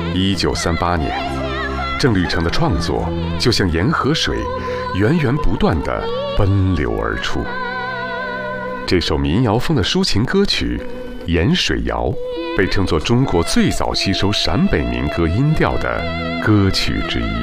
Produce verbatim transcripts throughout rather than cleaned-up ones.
一九三八年，郑履成的创作就像沿河水，源源不断地奔流而出。这首民谣风的抒情歌曲《盐水谣》被称作中国最早吸收陕北民歌音调的歌曲之一。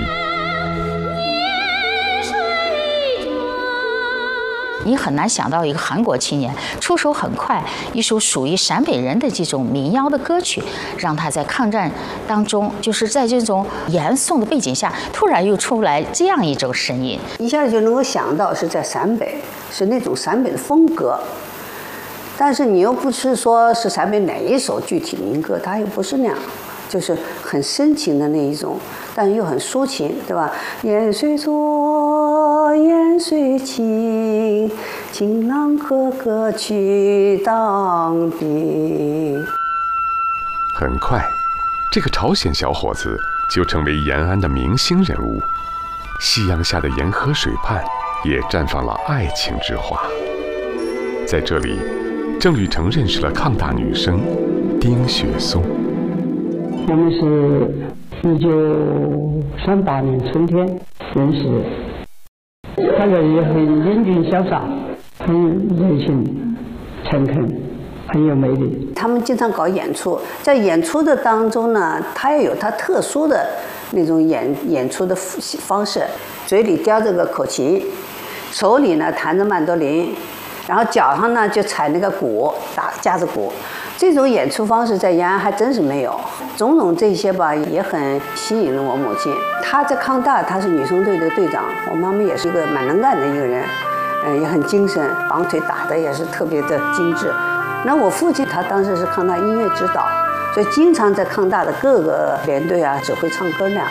你很难想到一个韩国青年出手很快，一首属于陕北人的这种民谣的歌曲，让他在抗战当中，就是在这种严肃的背景下，突然又出来这样一种声音， 一下子就能够想到是在陕北，是那种陕北的风格。但是你又不是说是陕北哪一首具体民歌，它又不是那样，就是很深情的那一种，但又很抒情，对吧？盐水浊，盐水清，情郎哥哥去当兵。 很快，这个朝鲜小伙子就成为延安的明星人物。夕阳下的沿河水畔，也绽放了爱情之花。在这里，郑履成认识了抗大女生丁雪松。 我们是一九三八年春天认识的，他人也很英俊潇洒，很热情诚恳，很有魅力。 他们经常搞演出，在演出的当中呢，他也有他特殊的那种演演出的方式，嘴里叼着个口琴，手里呢弹着曼多林，然后脚上呢就踩那个鼓，打架子鼓。这种演出方式在延安还真是没有。种种这些吧，也很吸引了我母亲。她在抗大，她是女生队的队长。我妈妈也是一个蛮能干的一个人，嗯，也很精神，绑腿打的也是特别的精致。那我父亲他当时是抗大音乐指导，所以经常在抗大的各个连队啊指挥唱歌那样。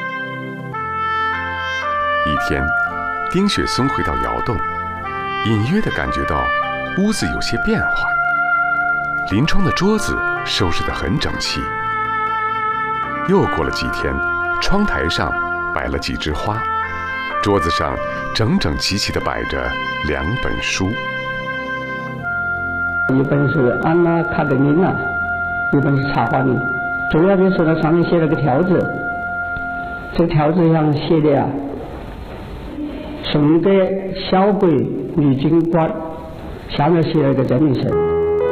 一天，丁雪松回到窑洞，隐约地感觉到屋子有些变化。临窗的桌子收拾得很整齐。又过了几天，窗台上摆了几枝花，桌子上整整齐齐地摆着两本书， 一本是《安娜·卡列尼娜》，一本是《茶花女》。主要就是呢，上面写了个条子，这个条子上写的啊，送给小鬼女军官，下面写了个真名声。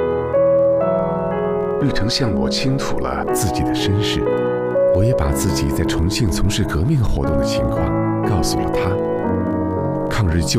履成向我倾吐了自己的身世，我也把自己在重庆从事革命活动的情况告诉了他。抗日救